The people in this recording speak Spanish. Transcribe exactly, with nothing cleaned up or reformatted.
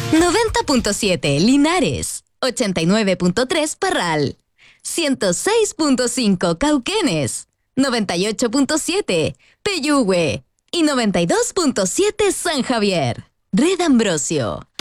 noventa punto siete Linares, ochenta y nueve punto tres Parral, ciento seis punto cinco Cauquenes, noventa y ocho punto siete Peyúgue y noventa y dos punto siete San Javier. Red Ambrosio,